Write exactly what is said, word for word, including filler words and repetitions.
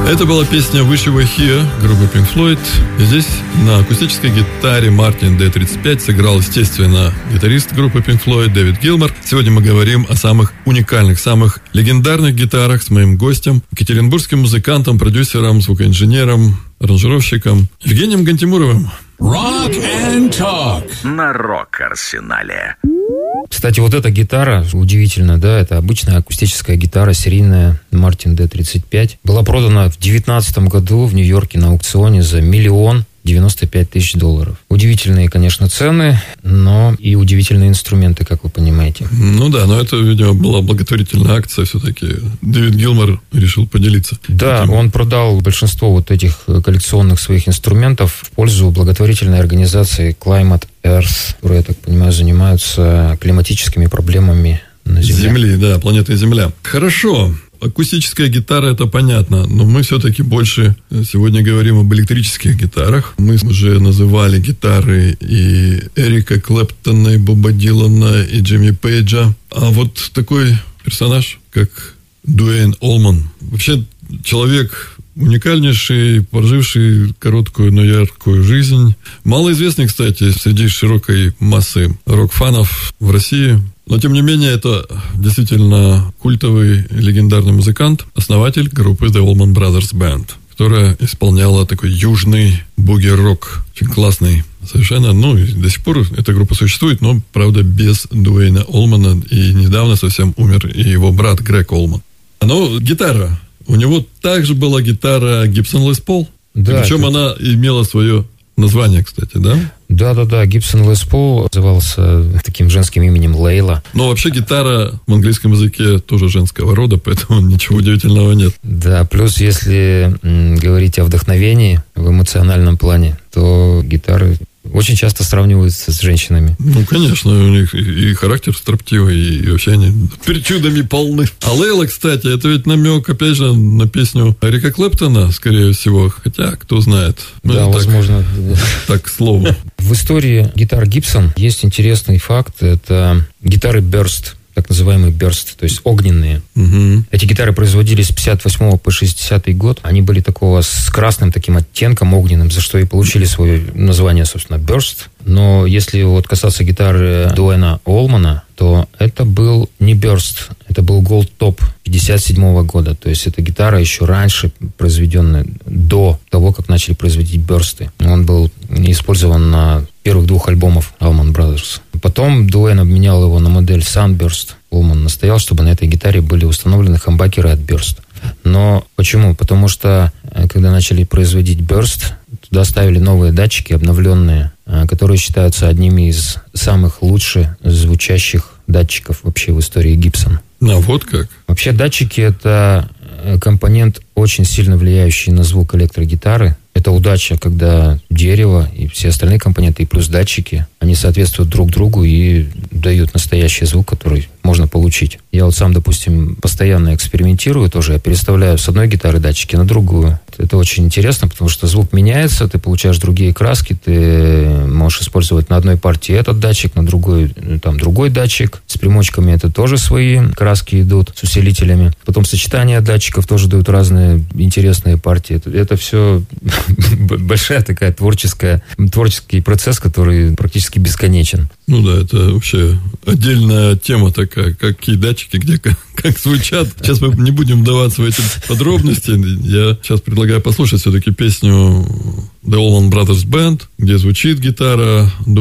Это была песня «Wish You Were Here» группы Pink Floyd. И здесь на акустической гитаре Мартин ди тридцать пять сыграл, естественно, гитарист группы Pink Floyd Дэвид Гилмор. Сегодня мы говорим о самых уникальных, самых легендарных гитарах с моим гостем, екатеринбургским музыкантом, продюсером, звукоинженером, аранжировщиком Евгением Гантимуровым. Rock and Talk на Рок-Арсенале. Кстати, вот эта гитара, удивительно, да, это обычная акустическая гитара серийная Мартин ди тридцать пять. Была продана в девятнадцатом году в Нью-Йорке на аукционе за миллион девяносто пять тысяч долларов. Удивительные, конечно, цены, но и удивительные инструменты, как вы понимаете. Ну да, но это, видимо, была благотворительная акция все-таки. Дэвид Гилмор решил поделиться. Да, этим. Он продал большинство вот этих коллекционных своих инструментов в пользу благотворительной организации Climate Earth, которые, я так понимаю, занимаются климатическими проблемами на Земле. Земли, да, планеты Земля. Хорошо. Акустическая гитара, это понятно, но мы все-таки больше сегодня говорим об электрических гитарах. Мы уже называли гитары и Эрика Клэптона, и Боба Дилана, и Джимми Пейджа. А вот такой персонаж, как Дуэйн Олман, вообще человек уникальнейший, проживший короткую, но яркую жизнь. Малоизвестный, кстати, среди широкой массы рок-фанов в России. Но, тем не менее, это действительно культовый легендарный музыкант, основатель группы The Allman Brothers Band, которая исполняла такой южный буги-рок, очень классный совершенно. Ну, и до сих пор эта группа существует, но, правда, без Дуэйна Олмана. И недавно совсем умер и его брат Грег Олман. Но гитара. У него также была гитара Gibson Les Paul. Да, причем это... она имела свое название, кстати, да? Да-да-да, Gibson Les Paul назывался таким женским именем Лейла. Но вообще гитара в английском языке тоже женского рода, поэтому ничего удивительного нет. Да, плюс если м, говорить о вдохновении в эмоциональном плане, то гитары очень часто сравниваются с женщинами. Ну, конечно, у них и характер строптивый, и вообще они причудами полны. А Лейла, кстати, это ведь намек, опять же, на песню Эрика Клэптона, скорее всего. Хотя, кто знает. Ну, да, возможно. Так, так, к слову. В истории гитар Gibson есть интересный факт. Это гитары Burst, так называемый Burst, то есть огненные. Угу. Эти гитары производились с пятьдесят восьмого по шестидесятый год. Они были такого с красным таким оттенком огненным, за что и получили свое название, собственно, Burst. Но если вот касаться гитары Дуэйна Олмана, то это был не Burst, это был Gold Top пятьдесят седьмого года. То есть эта гитара еще раньше произведенная, до того, как начали производить Burst'ы. Он был использован на первых двух альбомах Allman Brothers. Потом Дуэйн обменял его на модель Sunburst. Олман настоял, чтобы на этой гитаре были установлены хамбакеры от Burst. Но почему? Потому что, когда начали производить Burst, туда ставили новые датчики, обновленные, которые считаются одними из самых лучших звучащих датчиков вообще в истории Gibson. Ну, вот как. Вообще датчики — это компонент, очень сильно влияющий на звук электрогитары. Это удача, когда дерево и все остальные компоненты, и плюс датчики, они соответствуют друг другу и дают настоящий звук, который можно получить. Я вот сам, допустим, постоянно экспериментирую тоже. Я переставляю с одной гитары датчики на другую. Это очень интересно, потому что звук меняется, ты получаешь другие краски, ты можешь использовать на одной партии этот датчик, на другой там другой датчик. С примочками это тоже свои краски идут, с усилителями. Потом сочетание датчиков тоже дают разные интересные партии. Это, это все большая такая творческая, творческий процесс, который практически бесконечен. Ну да, это вообще отдельная тема такая, какие датчики, где как, как звучат. Сейчас мы не будем вдаваться в эти подробности. Я сейчас предлагаю послушать все-таки песню The Allman Brothers Band, где звучит гитара